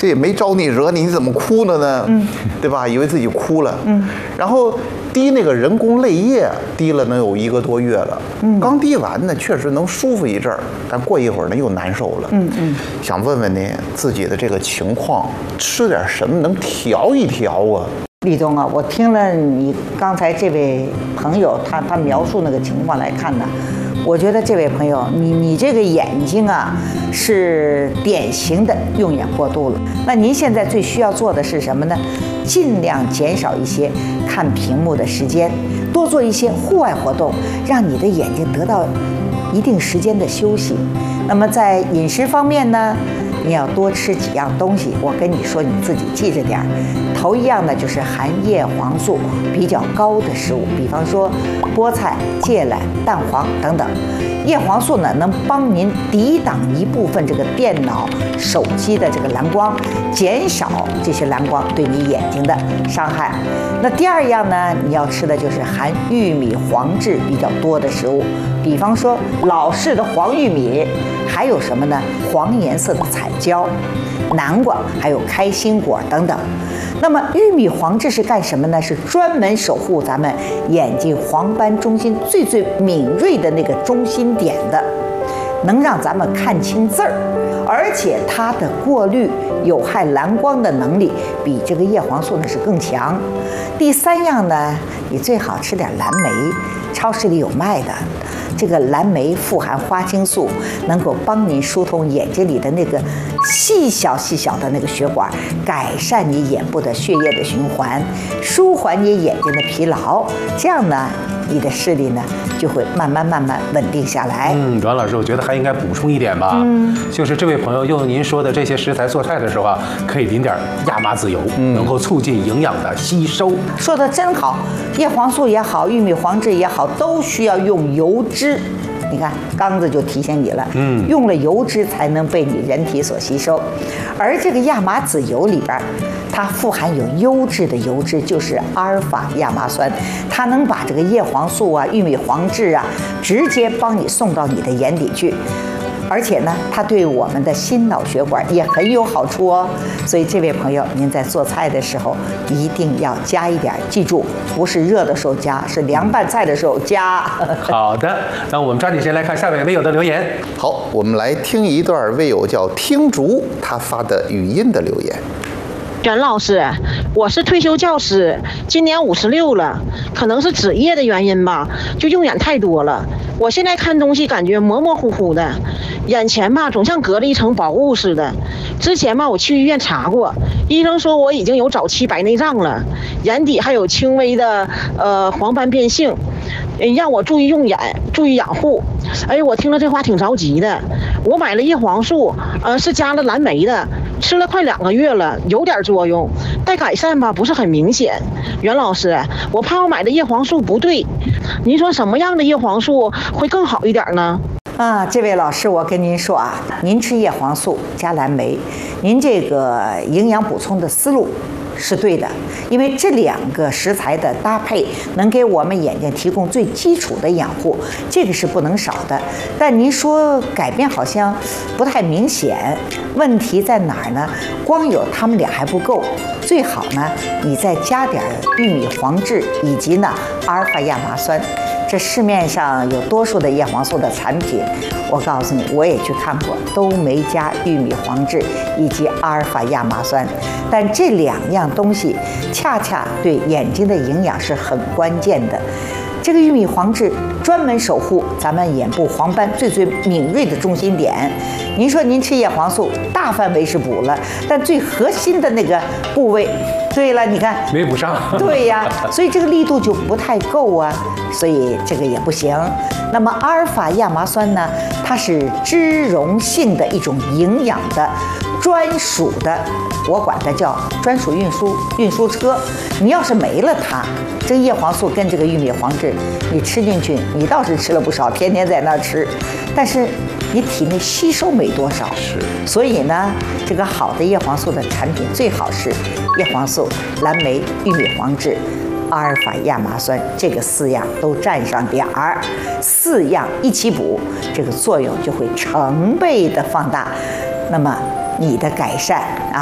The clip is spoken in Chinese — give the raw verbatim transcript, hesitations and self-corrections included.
这也没招你惹你，你怎么哭了呢？嗯，对吧？以为自己哭了。嗯，然后滴那个人工泪液，滴了能有一个多月了。嗯，刚滴完呢，确实能舒服一阵儿，但过一会儿呢又难受了。嗯嗯，想问问您自己的这个情况，吃点什么能调一调啊？ 李总啊，我听了你刚才这位朋友他他描述那个情况来看呢，我觉得这位朋友，你你这个眼睛啊是典型的用眼过度了。那您现在最需要做的是什么呢？尽量减少一些看屏幕的时间，多做一些户外活动，让你的眼睛得到一定时间的休息。那么在饮食方面呢，你要多吃几样东西，我跟你说，你自己记着点儿。头一样呢，就是含叶黄素比较高的食物，比方说菠菜、芥蓝、蛋黄等等。叶黄素呢，能帮您抵挡一部分这个电脑、手机的这个蓝光，减少这些蓝光对你眼睛的伤害。那第二样呢，你要吃的就是含玉米黄质比较多的食物，比方说老式的黄玉米，还有什么呢？黄颜色的彩椒、南瓜，还有开心果等等。那么玉米黄质是干什么呢？是专门守护咱们眼睛黄斑中心最最敏锐的那个中心点的，能让咱们看清字儿，而且它的过滤有害蓝光的能力比这个叶黄素呢是更强。第三样呢，你最好吃点蓝莓，超市里有卖的。这个蓝莓富含花青素，能够帮您疏通眼睛里的那个细小细小的那个血管，改善你眼部的血液的循环，舒缓你眼睛的疲劳。这样呢，你的视力呢就会慢慢慢慢稳定下来。 嗯，阮老师，我觉得还应该补充一点吧，嗯，就是这位朋友用您说的这些食材做菜的时候啊，可以淋点亚麻籽油，嗯，能够促进营养的吸收。 说的真好，叶黄素也好，玉米黄质也好，都需要用油脂。你看刚子就提醒你了，嗯，用了油脂才能被你人体所吸收，而这个亚麻籽油里边，它富含有优质的油脂，就是阿尔法亚麻酸，它能把这个叶黄素啊、玉米黄质啊，直接帮你送到你的眼底去。而且呢，它对我们的心脑血管也很有好处哦。所以这位朋友，您在做菜的时候一定要加一点，记住，不是热的时候加，是凉拌菜的时候加。 好的，那我们抓紧时间来看下位微友的留言。 好，我们来听一段微友叫听竹他发的语音的留言。 袁老师，我是退休教师，今年五十六了，可能是职业的原因吧，就用眼太多了。我现在看东西感觉模模糊糊的，眼前吧总像隔了一层薄雾似的。之前吧我去医院查过，医生说我已经有早期白内障了，眼底还有轻微的呃黄斑变性，让我注意用眼，注意养护。哎，我听了这话挺着急的。我买了叶黄素，呃是加了蓝莓的，吃了快两个月了，有点作用，但改善吧不是很明显。袁老师，我怕我买的叶黄素不对，您说什么样的叶黄素会更好一点呢？ 啊，这位老师，我跟您说啊，您吃叶黄素加蓝莓，您这个营养补充的思路是对的，因为这两个食材的搭配能给我们眼睛提供最基础的养护，这个是不能少的。但您说改变好像不太明显，问题在哪儿呢？光有他们俩还不够，最好呢你再加点玉米黄质以及呢阿尔法亚麻酸。这市面上有多数的叶黄素的产品，我告诉你，我也去看过，都没加玉米黄质以及阿尔法亚麻酸。但这两样东西恰恰对眼睛的营养是很关键的。这个玉米黄质专门守护咱们眼部黄斑最最敏锐的中心点。您说您吃叶黄素大范围是补了，但最核心的那个部位，对了，你看没补上。 对呀，所以这个力度就不太够啊，所以这个也不行。那么阿尔法亚麻酸呢，它是脂溶性的一种营养的专属的，我管它叫专属运输运输车。你要是没了它，这个叶黄素跟这个玉米黄质，你吃进去，你倒是吃了不少，天天在那儿吃，但是你体内吸收没多少。 是， 所以呢，这个好的叶黄素的产品最好是叶黄素、蓝莓、玉米黄质、阿尔法亚麻酸，这个四样都占上点儿，四样一起补，这个作用就会成倍的放大。那么你的改善啊。